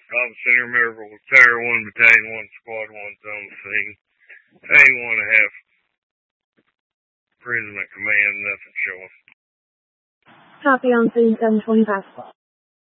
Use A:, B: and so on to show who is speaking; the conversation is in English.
A: Center Miracle, Terror 1 Battalion, 1 Squad, 1 Zone Scene. A1.5. Prison at command, nothing showing.
B: Copy on scene 725.